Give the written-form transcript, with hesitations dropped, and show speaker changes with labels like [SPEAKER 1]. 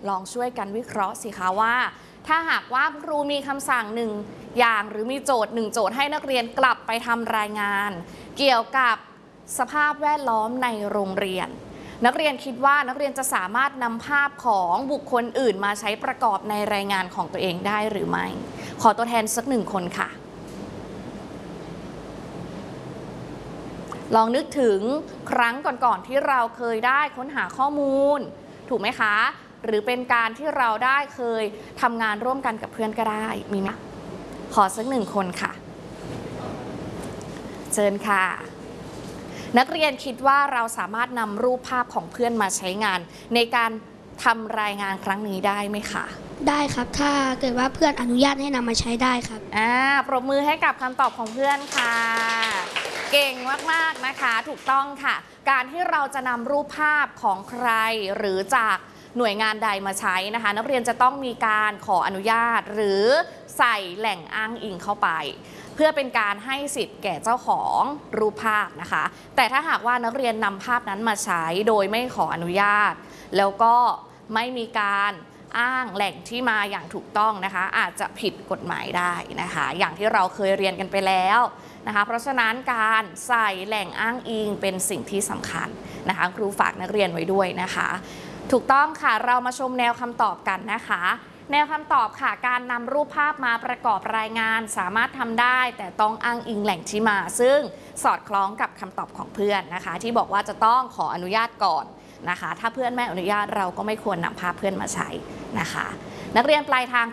[SPEAKER 1] ลองช่วยกันวิเคราะห์สิคะว่าถ้าหากว่าครูมีคำสั่งหนึ่งอย่างหรือมีโจทย์หนึ่งโจทย์ให้นักเรียนกลับไปทำรายงานเกี่ยวกับสภาพแวดล้อมในโรงเรียนนักเรียนคิดว่านักเรียนจะสามารถนำภาพของบุคคลอื่นมาใช้ประกอบในรายงานของตัวเองได้หรือไม่ขอตัวแทนสักหนึ่งคนค่ะลองนึกถึงครั้งก่อนๆที่เราเคยได้ค้นหาข้อมูลถูกไหมคะหรือเป็นการที่เราได้เคยทำงานร่วมกันกับเพื่อนก็ได้มีไหมขอสักหนึ่งคนค่ะเชิญค่ะนักเรียนคิดว่าเราสามารถนำรูปภาพของเพื่อนมาใช้งานในการทำรายงานครั้งนี้ได้ไหมคะ
[SPEAKER 2] ได้ครับถ้าเกิดว่าเพื่อนอนุญาตให้นำมาใช้ได้ครับ
[SPEAKER 1] ปรบมือให้กับคำตอบของเพื่อนค่ะเก่งมากๆนะคะถูกต้องค่ะการที่เราจะนำรูปภาพของใครหรือจากหน่วยงานใดมาใช้นะคะนักเรียนจะต้องมีการขออนุญาตหรือใส่แหล่งอ้างอิงเข้าไปเพื่อเป็นการให้สิทธิ์แก่เจ้าของรูปภาพนะคะแต่ถ้าหากว่านักเรียนนำภาพนั้นมาใช้โดยไม่ขออนุญาตแล้วก็ไม่มีการอ้างแหล่งที่มาอย่างถูกต้องนะคะอาจจะผิดกฎหมายได้นะคะอย่างที่เราเคยเรียนกันไปแล้วนะคะเพราะฉะนั้นการใส่แหล่งอ้างอิงเป็นสิ่งที่สำคัญนะคะครูฝากนักเรียนไว้ด้วยนะคะถูกต้องค่ะเรามาชมแนวคำตอบกันนะคะแนวคำตอบค่ะการนำรูปภาพมาประกอบรายงานสามารถทำได้แต่ต้องอ้างอิงแหล่งที่มาซึ่งสอดคล้องกับคำตอบของเพื่อนนะคะที่บอกว่าจะต้องขออนุญาตก่อนนะคะถ้าเพื่อนไม่อนุญาตเราก็ไม่ควรนำภาพเพื่อนมาใช้นะคะนักเรียนปลายทาง